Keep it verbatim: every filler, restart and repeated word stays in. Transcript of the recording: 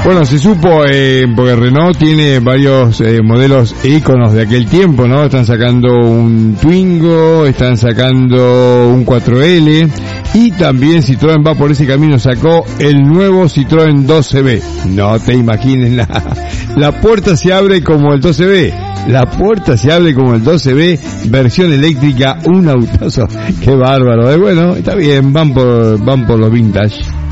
Bueno, se supo, eh, porque Renault tiene varios eh, modelos íconos de aquel tiempo, ¿no? Están sacando un Twingo, están sacando un cuatro L, y también Citroën va por ese camino, sacó el nuevo Citroën doce B. No te imagines, la, la puerta se abre como el doce B. La puerta se abre como el doce B, versión eléctrica, un autazo. Qué bárbaro, ¿eh? Bueno, está bien, van por, van por los vintage.